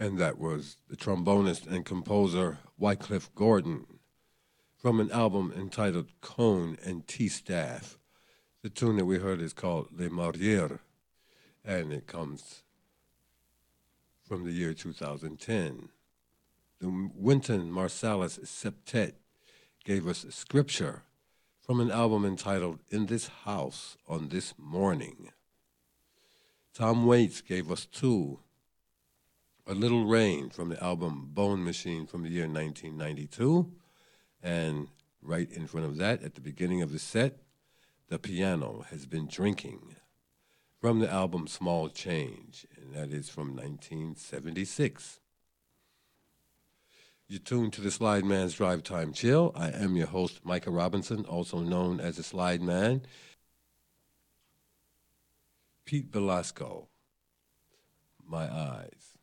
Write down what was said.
And that was the trombonist and composer Wycliffe Gordon from an album entitled Cone and Tea Staff. The tune that we heard is called Les Marières, and it comes from the year 2010. The Wynton Marsalis Septet gave us Scripture from an album entitled In This House on This Morning. Tom Waits gave us two, A Little Rain from the album Bone Machine from the year 1992, and right in front of that, at the beginning of the set, The Piano Has Been Drinking from the album Small Change, and that is from 1976. You're tuned to the Slide Man's Drive Time Chill. I am your host, Micah Robinson, also known as the Slide Man. Pete Velasco, My Eyes.